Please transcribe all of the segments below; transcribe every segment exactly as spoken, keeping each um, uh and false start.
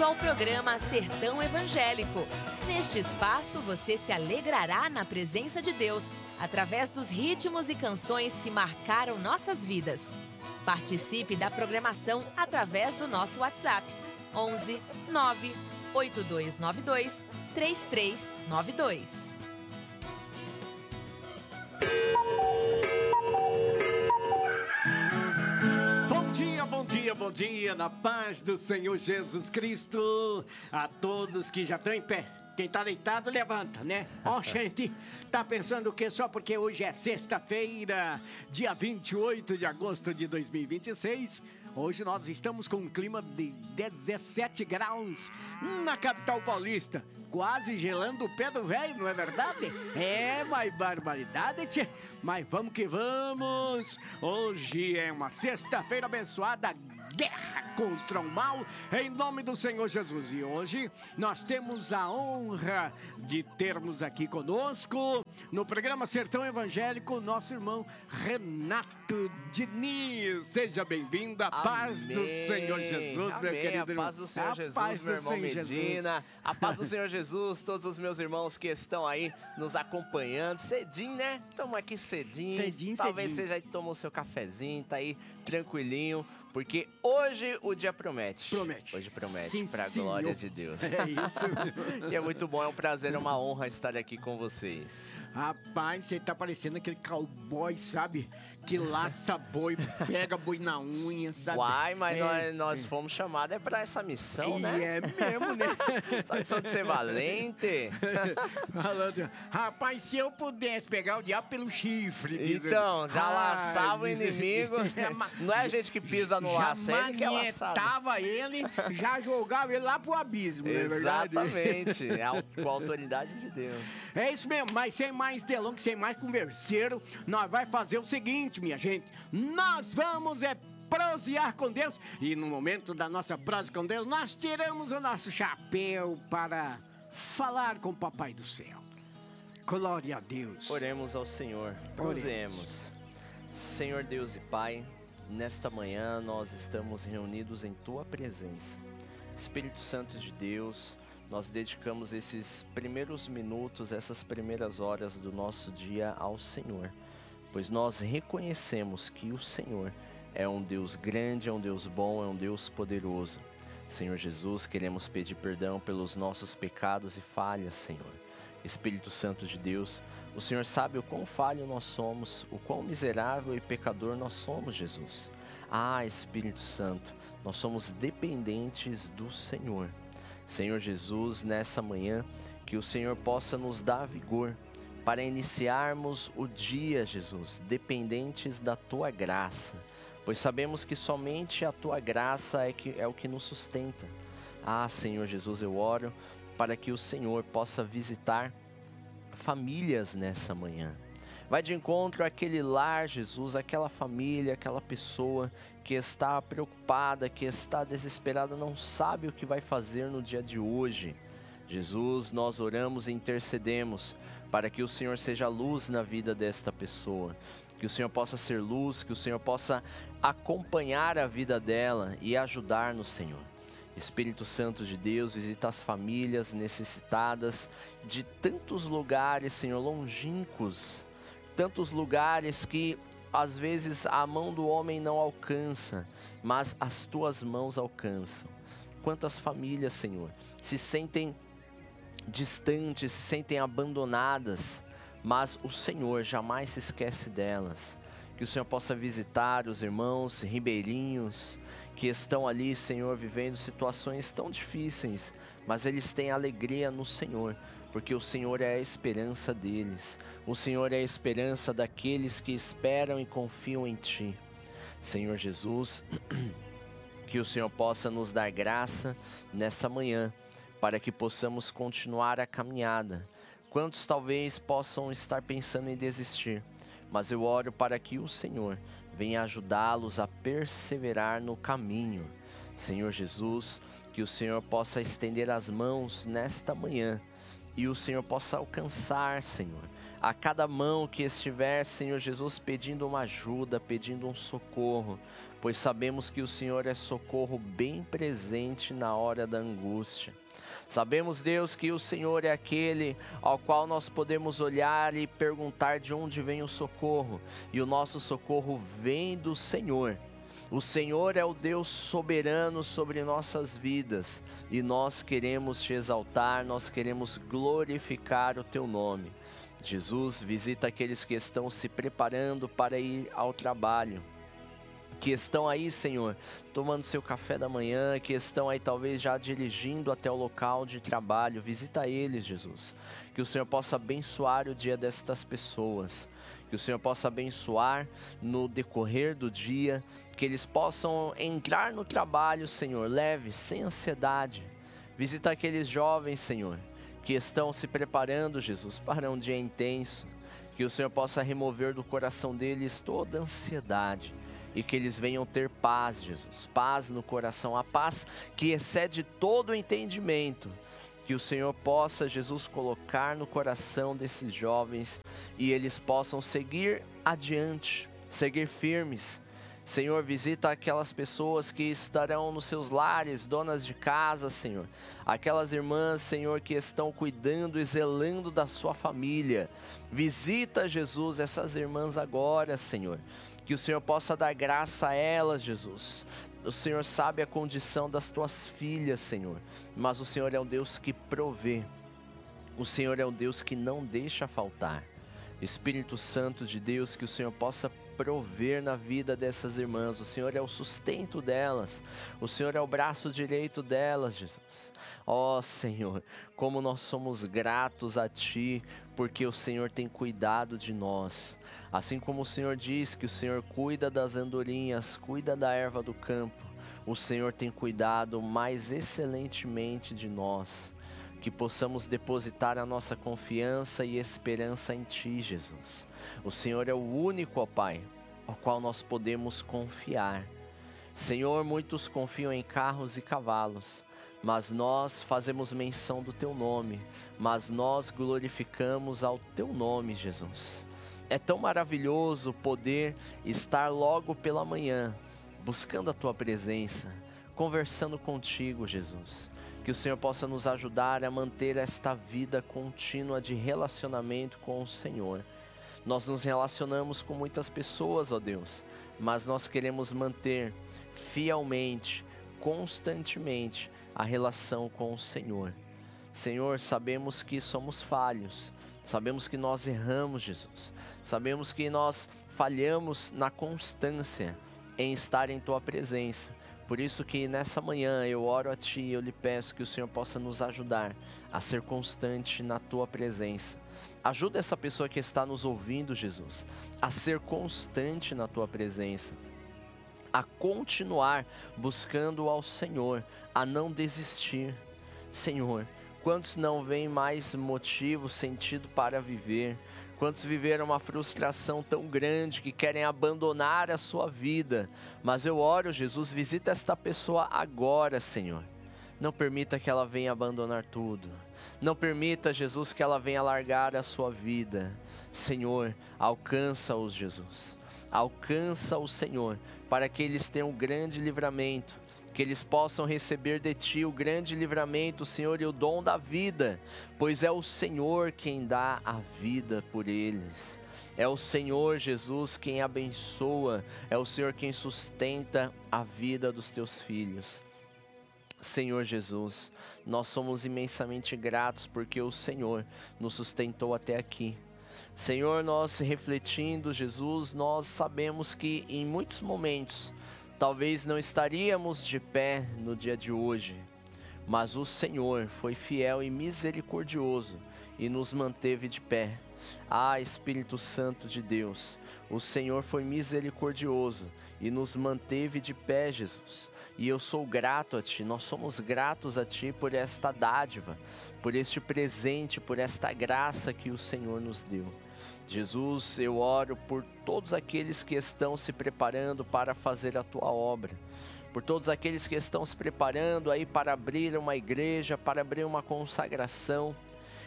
ao programa Sertão Evangélico. Neste espaço, você se alegrará na presença de Deus, através dos ritmos e canções que marcaram nossas vidas. Participe da programação através do nosso WhatsApp, onze nove oito dois nove dois três três nove dois. Bom dia, bom dia, bom dia, na paz do Senhor Jesus Cristo, a todos que já estão em pé. Quem tá deitado, levanta, né? Ó, gente, tá pensando o quê? Só porque hoje é sexta-feira, dia vinte e oito de agosto de dois mil e vinte e seis. Hoje nós estamos com um clima de dezessete graus na capital paulista. Quase gelando o pé do velho, não é verdade? É, mas barbaridade, tchê. Mas vamos que vamos. Hoje é uma sexta-feira abençoada, guerra contra o mal, em nome do Senhor Jesus. E hoje nós temos a honra de termos aqui conosco, no programa Sertão Evangélico, nosso irmão Renato Diniz. Seja bem-vindo, a paz do Senhor Jesus, Amém. meu querido irmão. A paz do Senhor a Jesus, paz meu do irmão Senhor Medina. Jesus. A paz do Senhor Jesus, todos os meus irmãos que estão aí nos acompanhando. Cedinho, né? Estamos aqui cedinho. Cedinho, Talvez cedinho. você já tomou seu cafezinho, tá aí tranquilinho. Porque hoje o dia promete. Promete. Hoje promete, Sim, pra senhor. glória de Deus. É isso. E é muito bom, é um prazer, é uma honra estar aqui com vocês. Rapaz, você tá parecendo aquele cowboy, sabe? Que laça boi, pega boi na unha, sabe? Uai, mas É, nós, nós é. fomos chamados é pra essa missão, E né? é mesmo, né? Essa missão de ser valente. Falando, rapaz, se eu pudesse pegar o diabo pelo chifre. diz ele. Então, já Ai, laçava o diz ele. inimigo. Não é a gente que pisa no Já laço, é ele que é laçado. manietava ele, já jogava ele lá pro abismo, não é verdade? Exatamente, é a- com a autoridade de Deus. É isso mesmo, mas sem mais delongas, sem mais converseiro, nós vai fazer o seguinte, minha gente. Nós vamos é prosear com Deus. E no momento da nossa prosa com Deus, nós tiramos o nosso chapéu para falar com o Papai do Céu. Glória a Deus. Oremos ao Senhor, prosemos. Senhor Deus e Pai, nesta manhã nós estamos reunidos em Tua presença. Espírito Santo de Deus, nós dedicamos esses primeiros minutos, essas primeiras horas do nosso dia ao Senhor, pois nós reconhecemos que o Senhor é um Deus grande, é um Deus bom, é um Deus poderoso. Senhor Jesus, queremos pedir perdão pelos nossos pecados e falhas, Senhor. Espírito Santo de Deus, o Senhor sabe o quão falho nós somos, o quão miserável e pecador nós somos, Jesus. Ah, Espírito Santo, nós somos dependentes do Senhor. Senhor Jesus, nessa manhã, que o Senhor possa nos dar vigor para iniciarmos o dia, Jesus, dependentes da Tua graça, pois sabemos que somente a Tua graça é, que, é o que nos sustenta. Ah, Senhor Jesus, eu oro para que o Senhor possa visitar famílias nessa manhã. Vai de encontro àquele lar, Jesus, aquela família, aquela pessoa que está preocupada, que está desesperada, não sabe o que vai fazer no dia de hoje. Jesus, nós oramos e intercedemos para que o Senhor seja luz na vida desta pessoa, que o Senhor possa ser luz, que o Senhor possa acompanhar a vida dela e ajudar no Senhor. Espírito Santo de Deus, visita as famílias necessitadas de tantos lugares, Senhor, longínquos, tantos lugares que às vezes a mão do homem não alcança, mas as Tuas mãos alcançam. Quantas famílias, Senhor, se sentem distantes, se sentem abandonadas, mas o Senhor jamais se esquece delas. Que o Senhor possa visitar os irmãos ribeirinhos que estão ali, Senhor, vivendo situações tão difíceis, mas eles têm alegria no Senhor, porque o Senhor é a esperança deles. O Senhor é a esperança daqueles que esperam e confiam em Ti. Senhor Jesus, que o Senhor possa nos dar graça nessa manhã, para que possamos continuar a caminhada. Quantos talvez possam estar pensando em desistir, mas eu oro para que o Senhor venha ajudá-los a perseverar no caminho. Senhor Jesus, que o Senhor possa estender as mãos nesta manhã e o Senhor possa alcançar, Senhor, a cada mão que estiver, Senhor Jesus, pedindo uma ajuda, pedindo um socorro, pois sabemos que o Senhor é socorro bem presente na hora da angústia. Sabemos, Deus, que o Senhor é aquele ao qual nós podemos olhar e perguntar de onde vem o socorro, e o nosso socorro vem do Senhor. O Senhor é o Deus soberano sobre nossas vidas, e nós queremos te exaltar, nós queremos glorificar o teu nome. Jesus, visita aqueles que estão se preparando para ir ao trabalho, que estão aí, Senhor, tomando seu café da manhã, que estão aí talvez já dirigindo até o local de trabalho. Visita eles, Jesus, que o Senhor possa abençoar o dia destas pessoas, que o Senhor possa abençoar no decorrer do dia, que eles possam entrar no trabalho, Senhor, leve, sem ansiedade. Visita aqueles jovens, Senhor, que estão se preparando, Jesus, para um dia intenso, que o Senhor possa remover do coração deles toda ansiedade, e que eles venham ter paz, Jesus, paz no coração, a paz que excede todo o entendimento, que o Senhor possa, Jesus, colocar no coração desses jovens, e eles possam seguir adiante, seguir firmes. Senhor, visita aquelas pessoas que estarão nos seus lares, donas de casa, Senhor. Aquelas irmãs, Senhor, que estão cuidando e zelando da sua família. Visita, Jesus, essas irmãs agora, Senhor. Que o Senhor possa dar graça a elas, Jesus. O Senhor sabe a condição das tuas filhas, Senhor. Mas o Senhor é um Deus que provê. O Senhor é um Deus que não deixa faltar. Espírito Santo de Deus, que o Senhor possa prover na vida dessas irmãs. O Senhor é o sustento delas, o Senhor é o braço direito delas, Jesus. Ó Senhor, como nós somos gratos a Ti, porque o Senhor tem cuidado de nós. Assim como o Senhor diz que o Senhor cuida das andorinhas, cuida da erva do campo, o Senhor tem cuidado mais excelentemente de nós. Que possamos depositar a nossa confiança e esperança em Ti, Jesus. O Senhor é o único, ó Pai, ao qual nós podemos confiar. Senhor, muitos confiam em carros e cavalos, mas nós fazemos menção do Teu nome, mas nós glorificamos ao Teu nome, Jesus. É tão maravilhoso poder estar logo pela manhã, buscando a Tua presença, conversando contigo, Jesus. Que o Senhor possa nos ajudar a manter esta vida contínua de relacionamento com o Senhor. Nós nos relacionamos com muitas pessoas, ó Deus, mas nós queremos manter fielmente, constantemente, a relação com o Senhor. Senhor, sabemos que somos falhos, sabemos que nós erramos, Jesus. Sabemos que nós falhamos na constância em estar em Tua presença. Por isso que nessa manhã eu oro a Ti e eu lhe peço que o Senhor possa nos ajudar a ser constante na Tua presença. Ajuda essa pessoa que está nos ouvindo, Jesus, a ser constante na Tua presença, a continuar buscando ao Senhor, a não desistir. Senhor, quantos não veem mais motivo, sentido para viver? Quantos viveram uma frustração tão grande que querem abandonar a sua vida? Mas eu oro, Jesus, visita esta pessoa agora, Senhor. Não permita que ela venha abandonar tudo. Não permita, Jesus, que ela venha largar a sua vida. Senhor, alcança-os, Jesus. Alcança-os, Senhor, para que eles tenham um grande livramento. Que eles possam receber de Ti o grande livramento, Senhor, e o dom da vida, pois é o Senhor quem dá a vida por eles. É o Senhor, Jesus, quem abençoa, é o Senhor quem sustenta a vida dos Teus filhos. Senhor Jesus, nós somos imensamente gratos porque o Senhor nos sustentou até aqui. Senhor, nós refletindo, Jesus, nós sabemos que em muitos momentos, talvez não estaríamos de pé no dia de hoje, mas o Senhor foi fiel e misericordioso e nos manteve de pé. Ah, Espírito Santo de Deus, o Senhor foi misericordioso e nos manteve de pé, Jesus. E eu sou grato a Ti, nós somos gratos a Ti por esta dádiva, por este presente, por esta graça que o Senhor nos deu. Jesus, eu oro por todos aqueles que estão se preparando para fazer a Tua obra, por todos aqueles que estão se preparando aí para abrir uma igreja, para abrir uma consagração,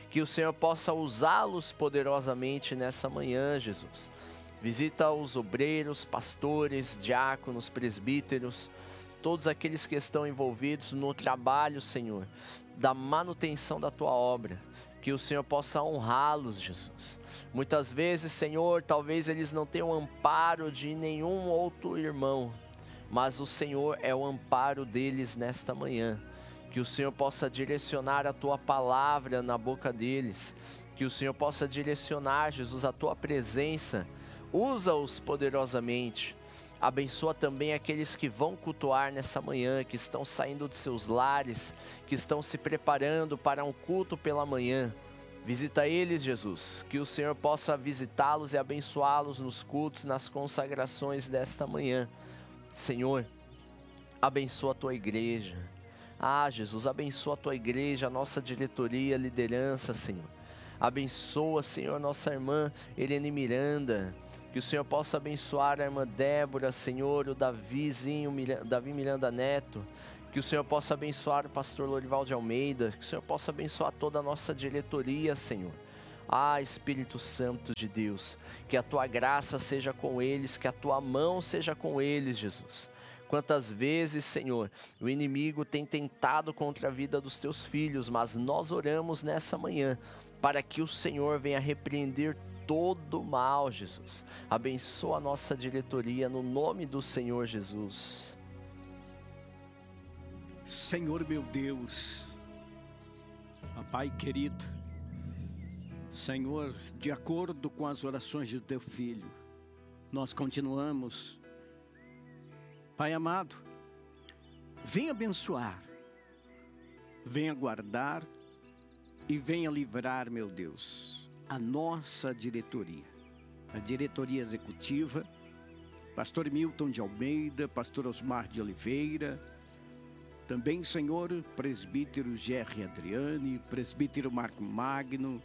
que o Senhor possa usá-los poderosamente nessa manhã, Jesus. Visita os obreiros, pastores, diáconos, presbíteros, todos aqueles que estão envolvidos no trabalho, Senhor, da manutenção da Tua obra. Que o Senhor possa honrá-los, Jesus. Muitas vezes, Senhor, talvez eles não tenham amparo de nenhum outro irmão, mas o Senhor é o amparo deles nesta manhã. Que o Senhor possa direcionar a Tua palavra na boca deles. Que o Senhor possa direcionar, Jesus, a Tua presença. Usa-os poderosamente. Abençoa também aqueles que vão cultuar nessa manhã, que estão saindo de seus lares, que estão se preparando para um culto pela manhã. Visita eles, Jesus, que o Senhor possa visitá-los e abençoá-los nos cultos, nas consagrações desta manhã. Senhor, abençoa a Tua igreja. Ah, Jesus, abençoa a Tua igreja, a nossa diretoria, liderança, Senhor. Abençoa, Senhor, nossa irmã Helene Miranda. Que o Senhor possa abençoar a irmã Débora, Senhor, o Davizinho, Davi Miranda Neto. Que o Senhor possa abençoar o pastor Lorival de Almeida. Que o Senhor possa abençoar toda a nossa diretoria, Senhor. Ah, Espírito Santo de Deus, que a Tua graça seja com eles, que a Tua mão seja com eles, Jesus. Quantas vezes, Senhor, o inimigo tem tentado contra a vida dos Teus filhos, mas nós oramos nessa manhã para que o Senhor venha repreender todo mal, Jesus. Abençoa a nossa diretoria no nome do Senhor Jesus. Senhor meu Deus, Pai querido, Senhor, de acordo com as orações do Teu Filho, nós continuamos, Pai amado, venha abençoar, venha guardar e venha livrar, meu Deus, a nossa diretoria, a diretoria executiva, pastor Milton de Almeida, pastor Osmar de Oliveira, também, Senhor, presbítero Gerry Adriane, presbítero Marco Magno,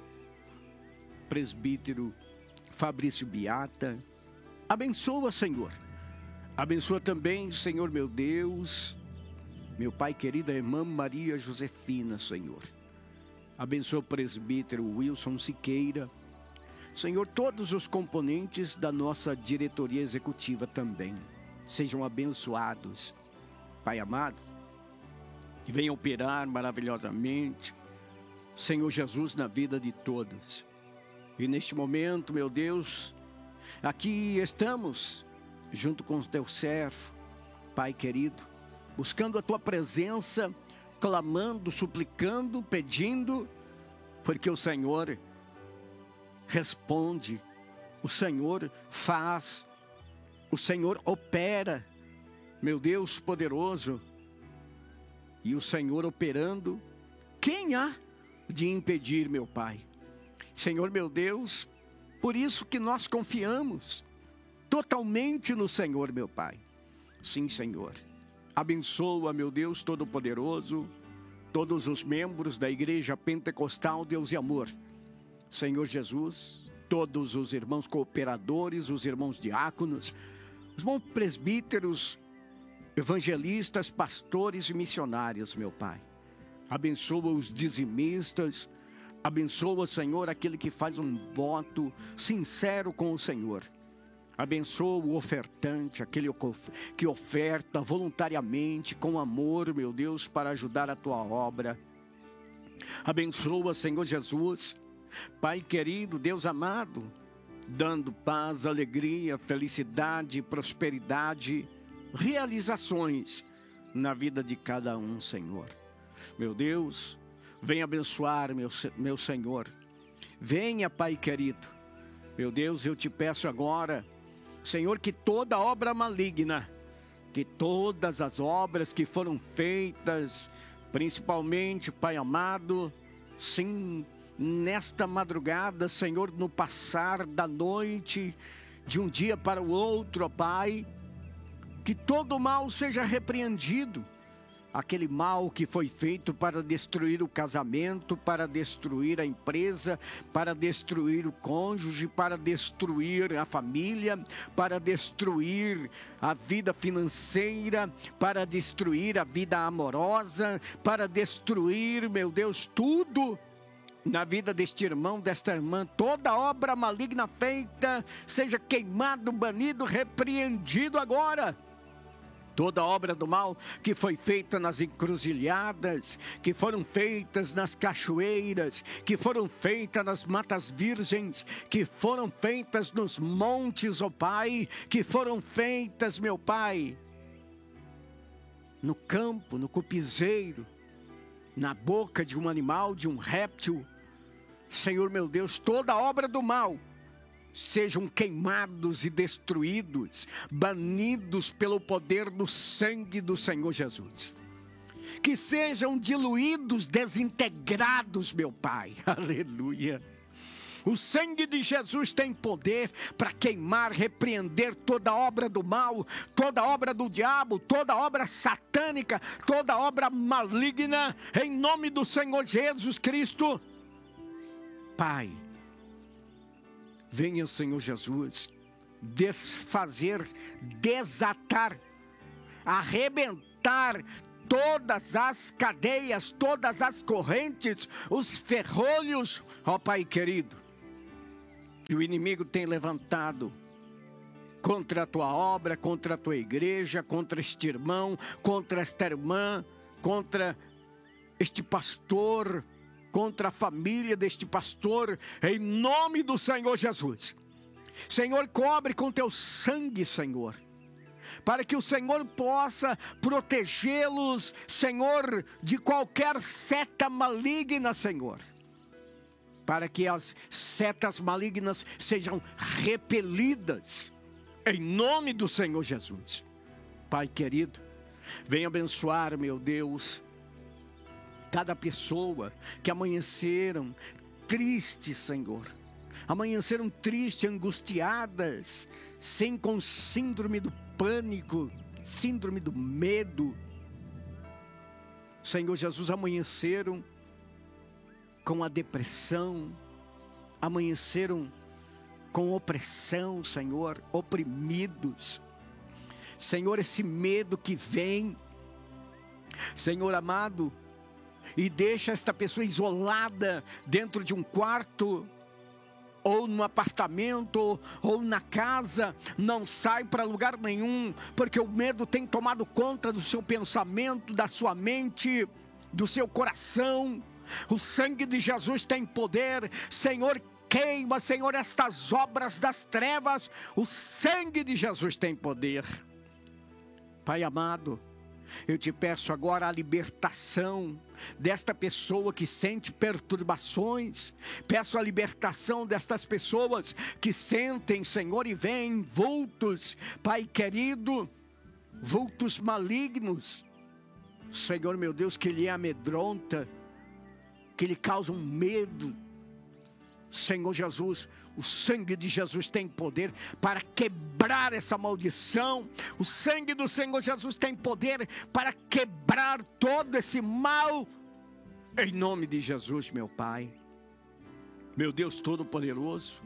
presbítero Fabrício Biata. Abençoa, Senhor. Abençoa também, Senhor meu Deus, meu Pai querido, a irmã Maria Josefina, Senhor. Abençoa o presbítero Wilson Siqueira. Senhor, todos os componentes da nossa diretoria executiva também sejam abençoados, Pai amado, e venha operar maravilhosamente, Senhor Jesus, na vida de todos. E neste momento, meu Deus, aqui estamos, junto com o Teu servo, Pai querido, buscando a Tua presença, clamando, suplicando, pedindo, porque o Senhor responde, o Senhor faz, o Senhor opera, meu Deus poderoso, e o Senhor operando, quem há de impedir, meu Pai? Senhor meu Deus, por isso que nós confiamos totalmente no Senhor, meu Pai. Sim, Senhor. Abençoa, meu Deus Todo-Poderoso, todos os membros da Igreja Pentecostal Deus e Amor. Senhor Jesus, todos os irmãos cooperadores, os irmãos diáconos, os irmãos presbíteros, evangelistas, pastores e missionários, meu Pai. Abençoa os dizimistas, abençoa, Senhor, aquele que faz um voto sincero com o Senhor. Abençoa o ofertante, aquele que oferta voluntariamente, com amor, meu Deus, para ajudar a Tua obra. Abençoa, Senhor Jesus, Pai querido, Deus amado, dando paz, alegria, felicidade, prosperidade, realizações na vida de cada um, Senhor. Meu Deus, venha abençoar, meu, meu Senhor. Venha, Pai querido. Meu Deus, eu te peço agora, Senhor, que toda obra maligna, que todas as obras que foram feitas, principalmente, Pai amado, sim, nesta madrugada, Senhor, no passar da noite, de um dia para o outro, ó Pai, que todo mal seja repreendido. Aquele mal que foi feito para destruir o casamento, para destruir a empresa, para destruir o cônjuge, para destruir a família, para destruir a vida financeira, para destruir a vida amorosa, para destruir, meu Deus, tudo na vida deste irmão, desta irmã, toda obra maligna feita, seja queimado, banido, repreendido agora. Toda obra do mal que foi feita nas encruzilhadas, que foram feitas nas cachoeiras, que foram feitas nas matas virgens, que foram feitas nos montes, ó Pai, que foram feitas, meu Pai, no campo, no cupizeiro, na boca de um animal, de um réptil. Senhor meu Deus, toda obra do mal sejam queimados e destruídos, banidos pelo poder do sangue do Senhor Jesus. Que sejam diluídos, desintegrados, meu Pai. Aleluia. O sangue de Jesus tem poder para queimar, repreender toda obra do mal, toda obra do diabo, toda obra satânica, toda obra maligna, em nome do Senhor Jesus Cristo. Pai, venha, Senhor Jesus, desfazer, desatar, arrebentar todas as cadeias, todas as correntes, os ferrolhos, ó Pai querido, que o inimigo tem levantado contra a tua obra, contra a tua igreja, contra este irmão, contra esta irmã, contra este pastor, contra a família deste pastor, em nome do Senhor Jesus. Senhor, cobre com teu sangue, Senhor, para que o Senhor possa protegê-los, Senhor, de qualquer seta maligna, Senhor, para que as setas malignas sejam repelidas, em nome do Senhor Jesus. Pai querido, venha abençoar, meu Deus, cada pessoa que amanheceram tristes, Senhor, amanheceram tristes, angustiadas, sem com síndrome do pânico, síndrome do medo. Senhor Jesus, amanheceram com a depressão, amanheceram com opressão, Senhor, oprimidos. Senhor, esse medo que vem, Senhor amado, e deixa esta pessoa isolada dentro de um quarto, ou no apartamento, ou na casa, não sai para lugar nenhum, porque o medo tem tomado conta do seu pensamento, da sua mente, do seu coração. O sangue de Jesus tem poder, Senhor, queima, Senhor, estas obras das trevas, o sangue de Jesus tem poder. Pai amado, eu te peço agora a libertação desta pessoa que sente perturbações. Peço a libertação destas pessoas que sentem, Senhor, e veem vultos, Pai querido, vultos malignos, Senhor meu Deus, que lhe amedronta, que lhe causam medo. Senhor Jesus, o sangue de Jesus tem poder para quebrar essa maldição. O sangue do Senhor Jesus tem poder para quebrar todo esse mal. Em nome de Jesus, meu Pai, meu Deus Todo-Poderoso,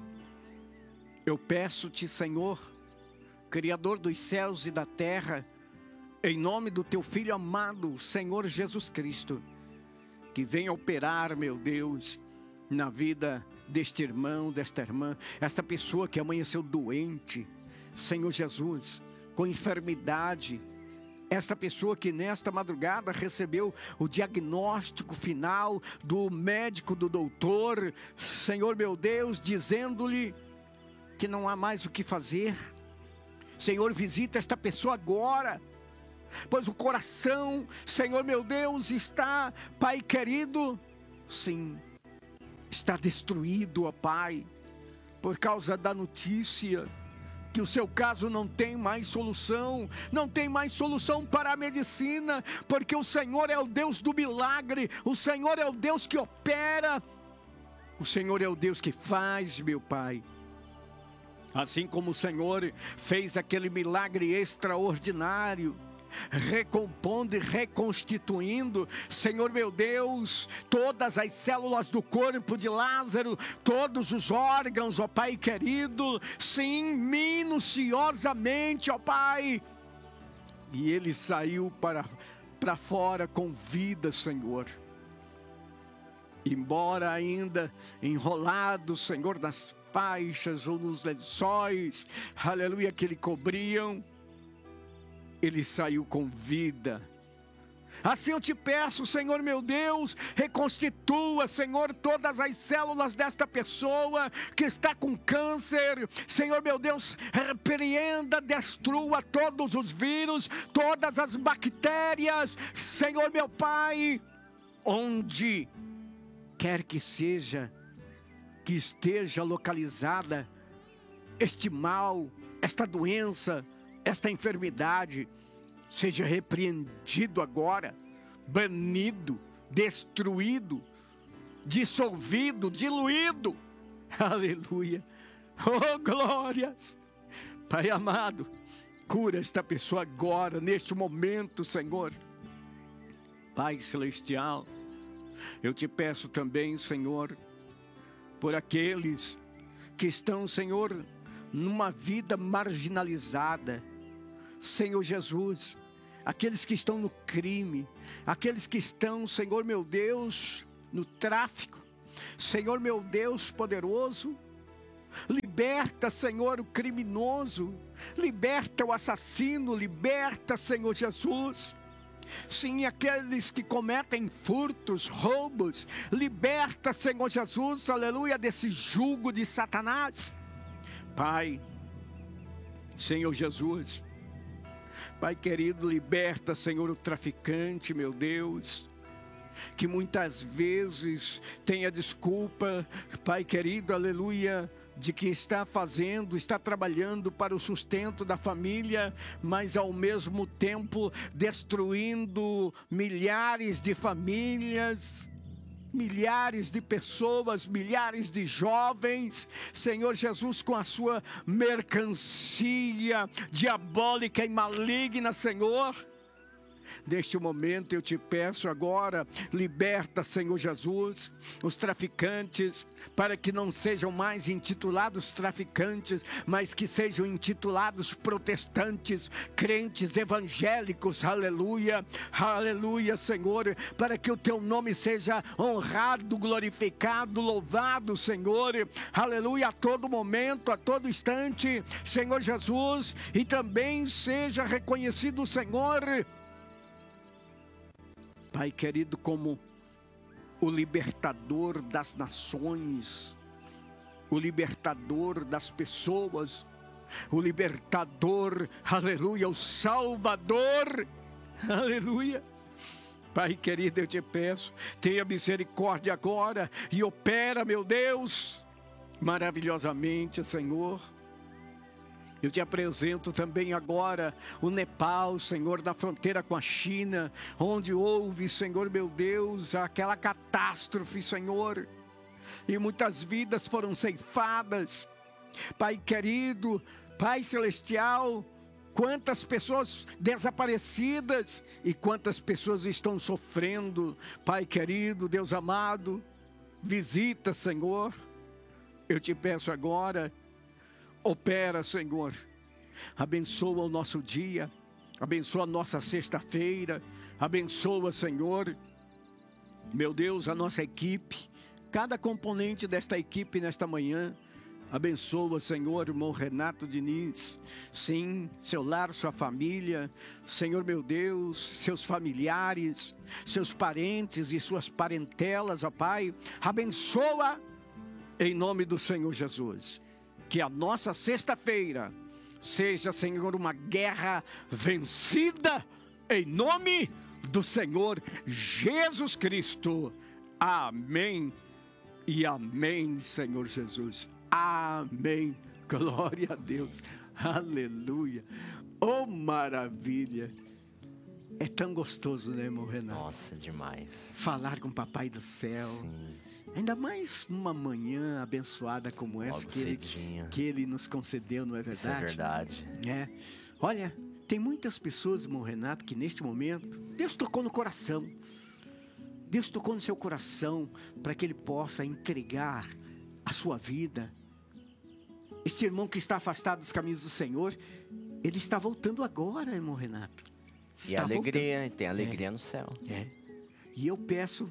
eu peço-te, Senhor, Criador dos céus e da terra, em nome do teu Filho amado, Senhor Jesus Cristo, que venha operar, meu Deus, na vida deste irmão, desta irmã, esta pessoa que amanheceu doente, Senhor Jesus, com enfermidade, esta pessoa que nesta madrugada recebeu o diagnóstico final do médico, do doutor, Senhor meu Deus, dizendo-lhe que não há mais o que fazer. Senhor, visita esta pessoa agora, pois o coração, Senhor meu Deus, está, Pai querido, sim, está destruído, ó Pai, por causa da notícia que o seu caso não tem mais solução, não tem mais solução para a medicina, porque o Senhor é o Deus do milagre, o Senhor é o Deus que opera, o Senhor é o Deus que faz, meu Pai. Assim como o Senhor fez aquele milagre extraordinário, recompondo e reconstituindo, Senhor meu Deus, todas as células do corpo de Lázaro, todos os órgãos, ó Pai querido, sim, minuciosamente, ó Pai, e ele saiu para, para fora com vida, Senhor. embora ainda enrolado, Senhor, nas faixas ou nos lençóis, aleluia, que lhe cobriam, ele saiu com vida. Assim eu te peço, Senhor meu Deus, reconstitua, Senhor, todas as células desta pessoa que está com câncer. Senhor meu Deus, repreenda, destrua todos os vírus, todas as bactérias. Senhor meu Pai, onde quer que seja, que esteja localizada este mal, esta doença, esta enfermidade, seja repreendido agora, banido, destruído, dissolvido, diluído. Aleluia. Oh, glórias. Pai amado, cura esta pessoa agora, neste momento, Senhor. Pai celestial, eu te peço também, Senhor, por aqueles que estão, Senhor, numa vida marginalizada. Senhor Jesus, aqueles que estão no crime, aqueles que estão, Senhor meu Deus, no tráfico. Senhor meu Deus poderoso, liberta, Senhor, o criminoso, liberta o assassino, liberta, Senhor Jesus. Sim, aqueles que cometem furtos, roubos, liberta, Senhor Jesus, aleluia, desse jugo de Satanás. Pai, Senhor Jesus, Pai querido, liberta, Senhor, o traficante, meu Deus, que muitas vezes tem a desculpa, Pai querido, aleluia, de que está fazendo, está trabalhando para o sustento da família, mas ao mesmo tempo destruindo milhares de famílias, milhares de pessoas, milhares de jovens, Senhor Jesus, com a sua mercancia diabólica e maligna, Senhor. Neste momento eu te peço agora, liberta, Senhor Jesus, os traficantes, para que não sejam mais intitulados traficantes, mas que sejam intitulados protestantes, crentes evangélicos, aleluia, aleluia, Senhor, para que o teu nome seja honrado, glorificado, louvado, Senhor, aleluia, a todo momento, a todo instante, Senhor Jesus, e também seja reconhecido, Senhor, Pai querido, como o libertador das nações, o libertador das pessoas, o libertador, aleluia, o salvador, aleluia. Pai querido, eu te peço, tenha misericórdia agora e opera, meu Deus, maravilhosamente, Senhor. Eu te apresento também agora o Nepal, Senhor, na fronteira com a China, onde houve, Senhor meu Deus, aquela catástrofe, Senhor, e muitas vidas foram ceifadas. Pai querido, Pai celestial, quantas pessoas desaparecidas e quantas pessoas estão sofrendo. Pai querido, Deus amado, visita, Senhor. Eu te peço agora, opera, Senhor, abençoa o nosso dia, abençoa a nossa sexta-feira, abençoa, Senhor, meu Deus, a nossa equipe, cada componente desta equipe nesta manhã. Abençoa, Senhor, irmão Renato Diniz, sim, seu lar, sua família, Senhor meu Deus, seus familiares, seus parentes e suas parentelas, ó Pai, abençoa em nome do Senhor Jesus. Que a nossa sexta-feira seja, Senhor, uma guerra vencida em nome do Senhor Jesus Cristo. Amém e amém, Senhor Jesus. Amém. Glória a Deus. Aleluia. Oh, maravilha. É tão gostoso, né, irmão Renato? Nossa, demais. Falar com o Papai do Céu. Sim. Ainda mais numa manhã abençoada como essa que ele, que ele nos concedeu, não é verdade? Isso é verdade. É. Olha, tem muitas pessoas, irmão Renato, que neste momento, Deus tocou no coração. Deus tocou no seu coração para que ele possa entregar a sua vida. Este irmão que está afastado dos caminhos do Senhor, ele está voltando agora, irmão Renato. E alegria, voltando. Tem alegria é. no céu. É. E eu peço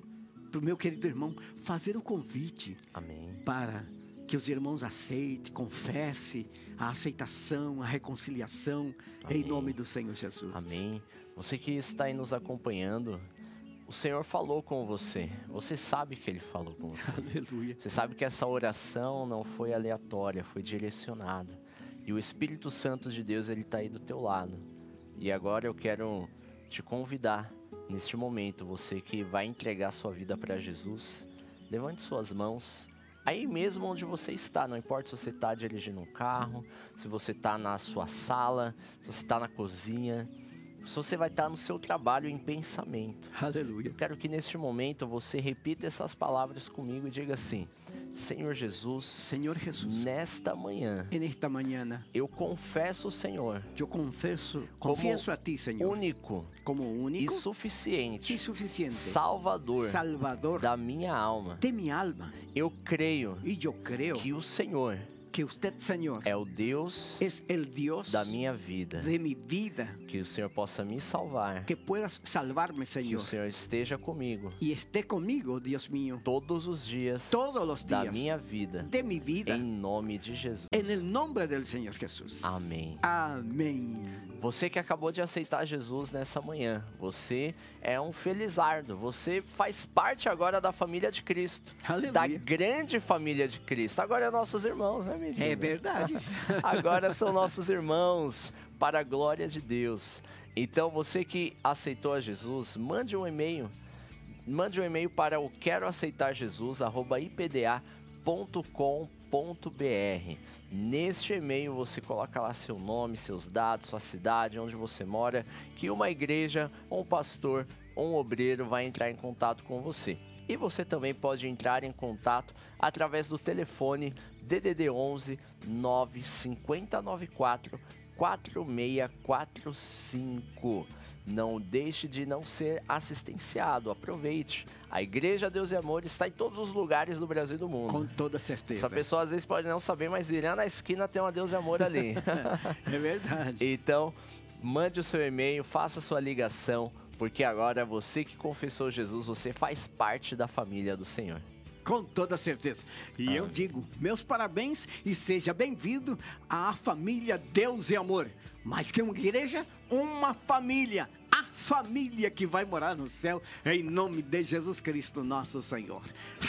para o meu querido irmão fazer o convite. Amém. Para que os irmãos aceitem, confessem a aceitação, a reconciliação, Amém. Em nome do Senhor Jesus. Amém. Você que está aí nos acompanhando, o Senhor falou com você. Você sabe que Ele falou com você. Aleluia. Você sabe que essa oração não foi aleatória, foi direcionada. E o Espírito Santo de Deus, Ele está aí do teu lado. E agora eu quero te convidar, neste momento, você que vai entregar sua vida para Jesus, levante suas mãos. Aí mesmo onde você está, não importa se você está dirigindo um carro, se você está na sua sala, se você está na cozinha, se você vai estar no seu trabalho em pensamento. Aleluia. Eu quero que neste momento você repita essas palavras comigo e diga assim: Senhor Jesus, Senhor Jesus, nesta manhã, en esta mañana, eu confesso, Senhor, eu confesso, como confieso a ti, Senhor, único como e único suficiente e suficiente Salvador Salvador da minha alma. de mi alma. Eu creio Y yo creo que o Senhor que usted, Señor, é o Deus es el Dios da minha vida. de mi vida, Que o Senhor possa me salvar. que puedas salvarme, Que o Señor, Senhor esteja comigo y esté conmigo, Dios mío, todos os dias todos los da días minha vida. de mi vida, Em nome de Jesus. en el nombre del Señor Jesús. Amém. Amén. Você que acabou de aceitar Jesus nessa manhã, você é um felizardo, você faz parte agora da família de Cristo, Aleluia. da grande família de Cristo. Agora é nossos irmãos, né, menino? É verdade. Agora são nossos irmãos, para a glória de Deus. Então, você que aceitou a Jesus, mande um e-mail, mande um e-mail para o quero aceitar Jesus arroba i p d a ponto com ponto b r. Neste e-mail você coloca lá seu nome, seus dados, sua cidade, onde você mora, que uma igreja, um pastor, um obreiro vai entrar em contato com você. E você também pode entrar em contato através do telefone D D D onze nove cinco zero nove quatro quatro seis quatro cinco. Não deixe de não ser assistenciado, aproveite. A Igreja Deus e Amor está em todos os lugares do Brasil e do mundo. Com toda certeza. Essa pessoa às vezes pode não saber, mas virando a esquina tem uma Deus e Amor ali. É verdade. Então, mande o seu e-mail, faça a sua ligação, porque agora você que confessou Jesus, você faz parte da família do Senhor. Com toda certeza. E Amém. eu digo, meus parabéns e seja bem-vindo à família Deus e Amor. Mais que uma igreja, uma família. A família que vai morar no céu, em nome de Jesus Cristo, nosso Senhor.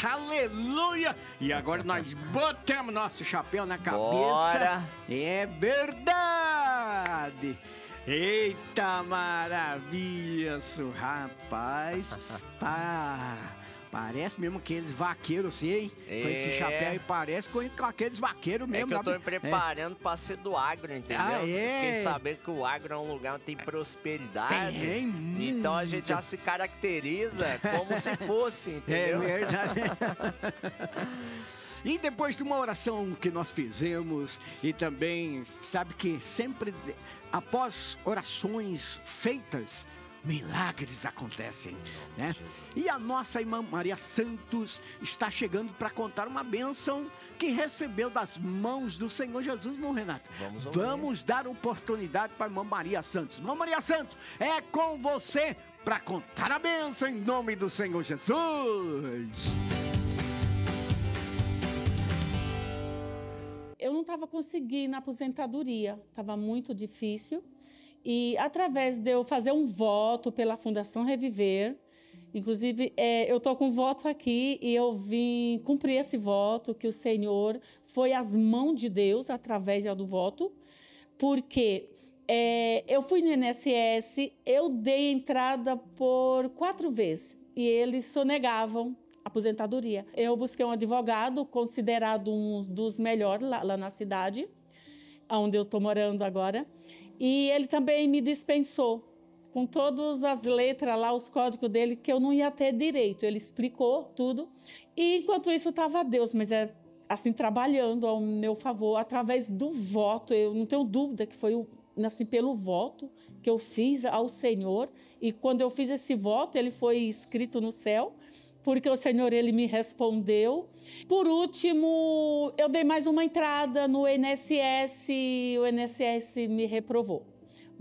Aleluia! E agora nós botamos nosso chapéu na cabeça. Bora. É verdade! Eita maravilha, isso, rapaz! Pá! Parece mesmo aqueles vaqueiros, assim, hein? Com esse É. chapéu aí, parece com, com aqueles vaqueiros É mesmo. que eu tô me sabe? preparando pra ser do agro, entendeu? Ah, é? Fiquei sabendo que o agro é um lugar onde tem prosperidade. Tem Então a muito. gente já se caracteriza como se fosse, É entendeu? verdade. E depois de uma oração que nós fizemos, e também, sabe que sempre de- após orações feitas, milagres acontecem, né? E a nossa irmã Maria Santos está chegando para contar uma bênção que recebeu das mãos do Senhor Jesus, meu Renato. Vamos ouvir. Vamos dar oportunidade para a irmã Maria Santos. Irmã Maria Santos, é com você para contar a bênção em nome do Senhor Jesus. Eu não estava conseguindo a aposentadoria, estava muito difícil. E através de eu fazer um voto pela Fundação Reviver, inclusive é, eu estou com um voto aqui e eu vim cumprir esse voto, que o Senhor foi às mãos de Deus através do voto, porque é, eu fui no I N S S, eu dei entrada por quatro vezes e eles sonegavam a aposentadoria. Eu busquei um advogado considerado um dos melhores lá, lá na cidade, onde eu estou morando agora, e ele também me dispensou com todas as letras lá, os códigos dele, que eu não ia ter direito. Ele explicou tudo. E enquanto isso estava Deus, mas é assim, trabalhando ao meu favor, através do voto. Eu não tenho dúvida que foi assim, pelo voto que eu fiz ao Senhor. E quando eu fiz esse voto, ele foi escrito no céu, porque o Senhor, ele me respondeu. Por último, eu dei mais uma entrada no I N S S, o I N S S me reprovou.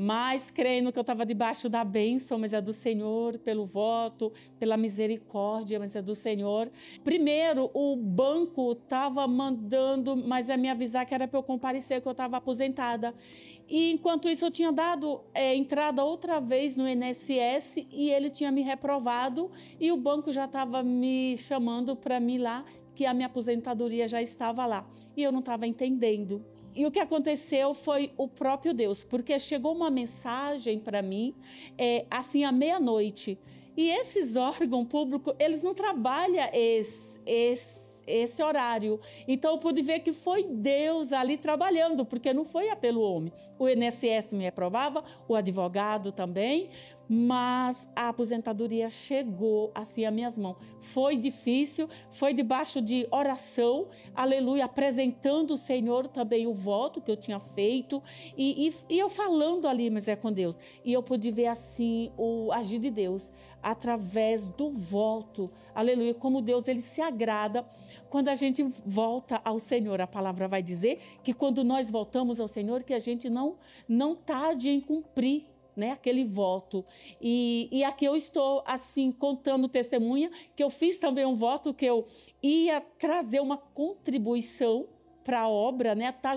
mas crendo que eu estava debaixo da bênção, mas é do Senhor, pelo voto, pela misericórdia, mas é do Senhor. Primeiro, o banco estava mandando, mas é me avisar que era para eu comparecer, que eu estava aposentada. E enquanto isso, eu tinha dado é, entrada outra vez no I N S S e ele tinha me reprovado e o banco já estava me chamando para mim lá, que a minha aposentadoria já estava lá. E eu não estava entendendo. E o que aconteceu foi o próprio Deus, porque chegou uma mensagem para mim, é, assim, à meia-noite. E esses órgãos públicos, eles não trabalham esse, esse, esse horário. Então, eu pude ver que foi Deus ali trabalhando, porque não foi pelo homem. O I N S S me reprovava, o advogado também, mas a aposentadoria chegou assim às minhas mãos. Foi difícil, foi debaixo de oração, aleluia, apresentando o Senhor também o voto que eu tinha feito e, e, e eu falando ali, mas é com Deus. E eu pude ver assim o agir de Deus através do voto, aleluia, como Deus ele se agrada quando a gente volta ao Senhor. A palavra vai dizer que quando nós voltamos ao Senhor, que a gente não, não tarde em cumprir, né, aquele voto. E, e aqui eu estou, assim, contando testemunha, que eu fiz também um voto que eu ia trazer uma contribuição para a obra, né, tá